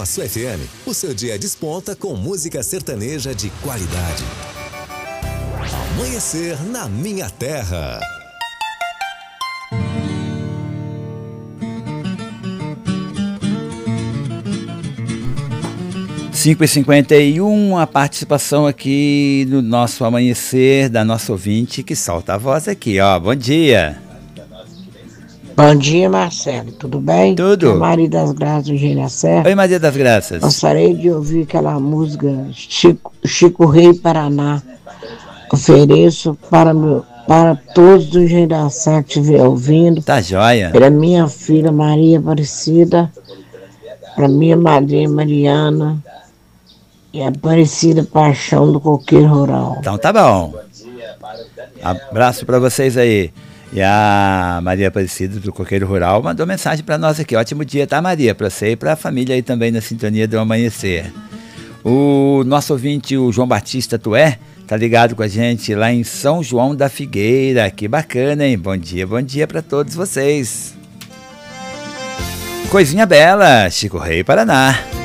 Nosso FM, o seu dia desponta com música sertaneja de qualidade. Amanhecer na minha terra. Cinco e 51, a participação aqui no nosso amanhecer da nossa ouvinte que solta a voz aqui, ó. Bom dia. Bom dia, Marcelo. Tudo bem? Tudo. É Maria das Graças do Engenho da Serra. Oi, Maria das Graças. Gostaria de ouvir aquela música Chico Rei Paraná. Ofereço para todos do Engenho da Serra que estiver ouvindo. Tá joia. Para minha filha Maria Aparecida, para minha madrinha Mariana e a Aparecida Paixão do Coqueiro Rural. Então tá bom. Abraço para vocês aí. E a Maria Aparecida do Coqueiro Rural mandou mensagem para nós aqui. Ótimo dia, tá, Maria? Para você e para a família aí também na sintonia do amanhecer. O nosso ouvinte, o João Batista Tué, tá ligado com a gente lá em São João da Figueira. Que bacana, hein? Bom dia para todos vocês. Coisinha bela, Chico Rei Paraná.